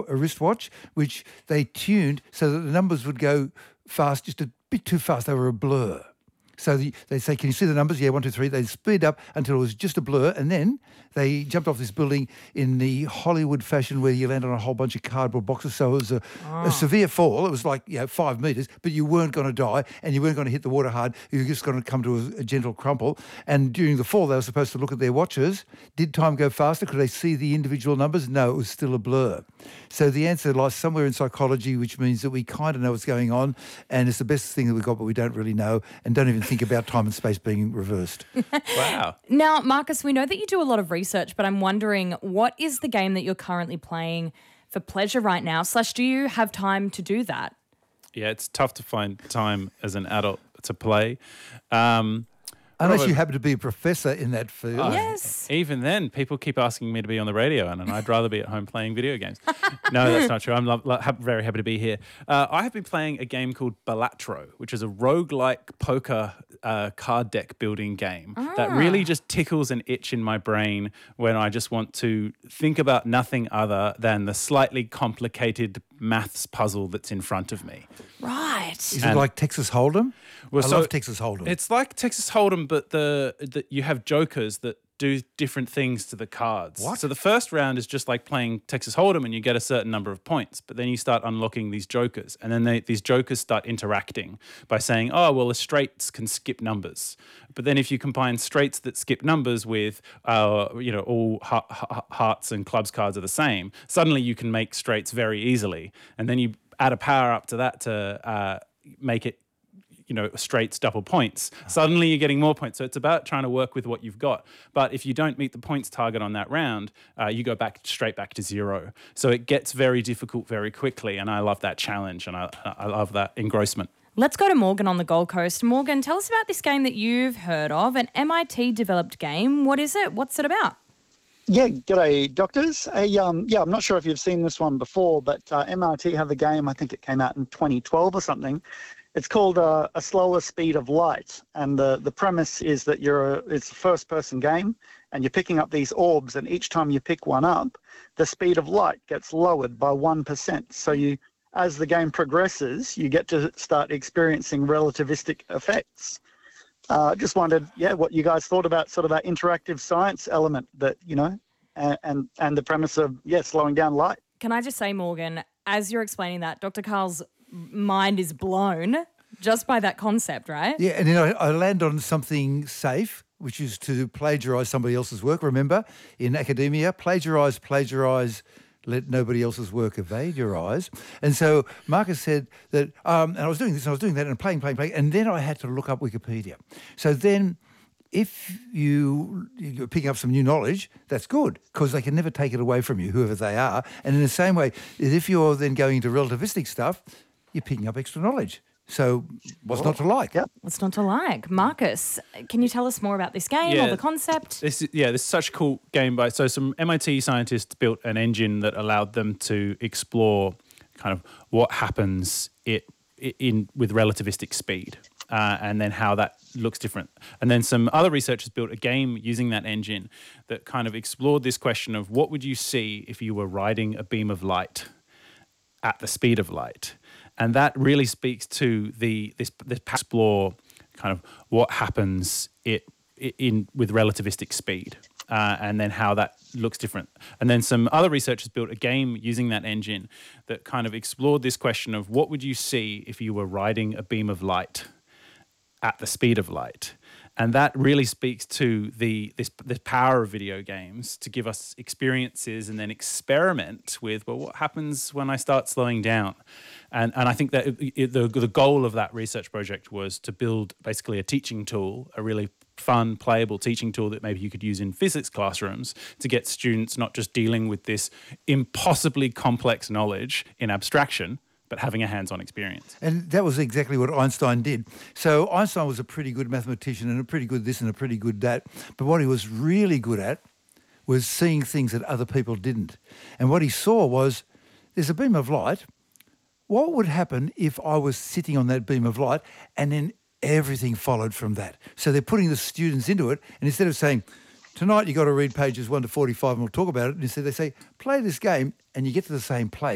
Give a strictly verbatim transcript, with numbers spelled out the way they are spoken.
a wristwatch, which they tuned so that the numbers would go fast, just a bit too fast. They were a blur. So the, they say, can you see the numbers? Yeah, one, two, three. They speed up until it was just a blur, and then they jumped off this building in the Hollywood fashion where you land on a whole bunch of cardboard boxes. So it was a, oh. a severe fall. It was like, you know, five metres, but you weren't going to die, and you weren't going to hit the water hard. You were just going to come to a, a gentle crumple. And during the fall, they were supposed to look at their watches. Did time go faster? Could they see the individual numbers? No, it was still a blur. So the answer lies somewhere in psychology, which means that we kind of know what's going on, and it's the best thing that we've got, but we don't really know, and don't even think about time and space being reversed. Wow. Now, Marcus, we know that you do a lot of research, but I'm wondering, what is the game that you're currently playing for pleasure right now? Slash, do you have time to do that? Yeah, it's tough to find time as an adult to play. Um, Unless Robert, you happen to be a professor in that field. Oh, yes. Even then, people keep asking me to be on the radio, and I'd rather be at home playing video games. No, that's not true. I'm lo- lo- very happy to be here. Uh, I have been playing a game called Balatro, which is a roguelike poker uh, card deck building game ah. that really just tickles an itch in my brain when I just want to think about nothing other than the slightly complicated maths puzzle that's in front of me. Right. Is it like Texas Hold'em? Well, I so love Texas Hold'em. It's like Texas Hold'em, but the, the you have jokers that do different things to the cards. What? So the first round is just like playing Texas Hold'em, and you get a certain number of points. But then you start unlocking these jokers, and then they, these jokers start interacting by saying, "Oh, well, the straights can skip numbers." But then if you combine straights that skip numbers with, uh, you know, all ha- ha- hearts and clubs cards are the same, suddenly you can make straights very easily, and then you add a power up to that to uh, make it, you know, straights double points. Suddenly you're getting more points. So it's about trying to work with what you've got. But if you don't meet the points target on that round, uh, you go back straight back to zero. So it gets very difficult very quickly, and I love that challenge, and I, I love that engrossment. Let's go to Morgan on the Gold Coast. Morgan, tell us about this game that you've heard of, an M I T-developed game. What is it? What's it about? Yeah, g'day, doctors. Hey, um, yeah, I'm not sure if you've seen this one before, but uh, M I T have a game, I think it came out in twenty twelve or something. It's called uh, A Slower Speed of Light, and the, the premise is that you're a, it's a first-person game, and you're picking up these orbs, and each time you pick one up, the speed of light gets lowered by one percent. So you, as the game progresses, you get to start experiencing relativistic effects. Uh, just wondered, yeah, what you guys thought about sort of that interactive science element that, you know, and, and, and the premise of, yeah, slowing down light. Can I just say, Morgan, as you're explaining that, Doctor Carl's mind is blown just by that concept, right? Yeah, and then I, I land on something safe, which is to plagiarise somebody else's work. Remember, in academia, plagiarise, plagiarise, let nobody else's work evade your eyes. And so Marcus said that, um, and I was doing this, and I was doing that, and playing, playing, playing, and then I had to look up Wikipedia. So then if you, you're picking up some new knowledge, that's good, because they can never take it away from you, whoever they are. And in the same way, if you're then going into relativistic stuff, you're picking up extra knowledge. So what's not to like? Yep. What's not to like? Marcus, can you tell us more about this game Yeah. or the concept? This is, yeah, this is such a cool game. By so some M I T scientists built an engine that allowed them to explore kind of what happens it, in with relativistic speed, uh, and then how that looks different. And then some other researchers built a game using that engine that kind of explored this question of what would you see if you were riding a beam of light at the speed of light. And that really speaks to the this this explore kind of what happens it in with relativistic speed, uh, and then how that looks different. And then some other researchers built a game using that engine that kind of explored this question of what would you see if you were riding a beam of light at the speed of light. And that really speaks to the this the power of video games to give us experiences and then experiment with, well, what happens when I start slowing down? And and I think that it, it, the the goal of that research project was to build basically a teaching tool, a really fun, playable teaching tool that maybe you could use in physics classrooms to get students not just dealing with this impossibly complex knowledge in abstraction, but having a hands-on experience. And that was exactly what Einstein did. So Einstein was a pretty good mathematician and a pretty good this and a pretty good that. But what he was really good at was seeing things that other people didn't. And what he saw was, there's a beam of light. What would happen if I was sitting on that beam of light and then everything followed from that? So they're putting the students into it, and instead of saying, tonight you've got to read pages one to forty-five and we'll talk about it, and instead they say, play this game and you get to the same place.